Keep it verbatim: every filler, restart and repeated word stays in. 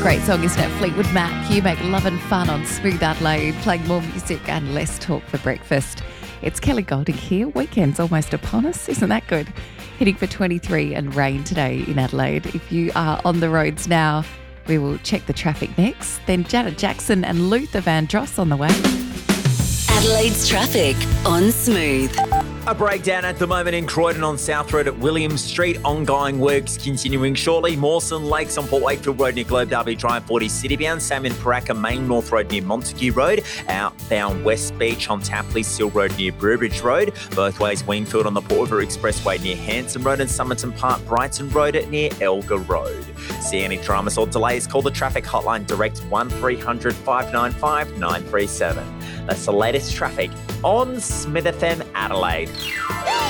Great song, isn't it? Fleetwood Mac. You make love and fun on Smooth Adelaide, playing more music and less talk for breakfast. It's Kelly Golding here. Weekend's almost upon us. Isn't that good? Hitting for twenty-three and rain today in Adelaide. If you are on the roads now, we will check the traffic next. Then Janet Jackson and Luther Vandross on the way. Adelaide's traffic on Smooth. A breakdown at the moment in Croydon on South Road at Williams Street. Ongoing works continuing shortly. Mawson Lakes on Port Wakefield Road near Globe Derby Drive forty citybound. Same in Paraka Main North Road near Montague Road. Outbound West Beach on Tapley Seal Road near Brewbridge Road. Both ways Wingfield on the Port River Expressway near Hanson Road and Somerton Park Brighton Road near Elgar Road. See any dramas or delays? Call the traffic hotline direct one three hundred five nine five nine three seven. That's the latest traffic on Smith F M Adelaide.